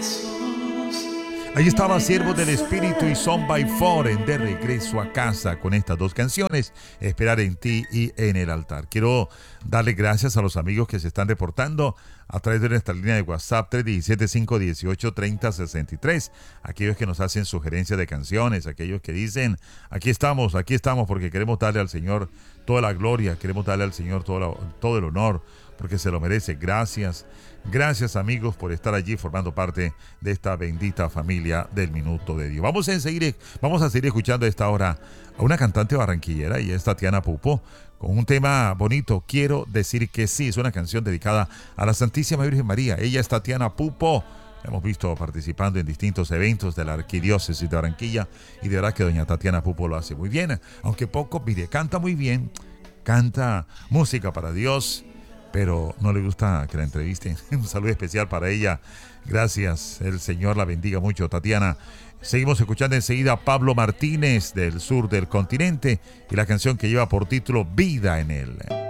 Ahí estaba Siervo del Espíritu y Son by Foreign de regreso a casa con estas dos canciones, Esperar en ti y En el altar. Quiero darle gracias a los amigos que se están reportando a través de nuestra línea de WhatsApp 317-518-3063. Aquellos que nos hacen sugerencias de canciones, aquellos que dicen, aquí estamos porque queremos darle al Señor toda la gloria, queremos darle al Señor todo el honor, porque se lo merece. Gracias. Gracias, amigos, por estar allí formando parte de esta bendita familia del Minuto de Dios. Vamos a seguir escuchando a esta hora a una cantante barranquillera, y es Tatiana Pupo, con un tema bonito, Quiero decir que sí. Es una canción dedicada a la Santísima Virgen María. Ella es Tatiana Pupo. La hemos visto participando en distintos eventos de la Arquidiócesis de Barranquilla, y de verdad que doña Tatiana Pupo lo hace muy bien. Aunque poco, mire, canta muy bien, canta música para Dios, pero no le gusta que la entrevisten. Un saludo especial para ella. Gracias, el Señor la bendiga mucho, Tatiana. Seguimos escuchando enseguida a Pablo Martínez, del sur del continente, y la canción que lleva por título Vida en él.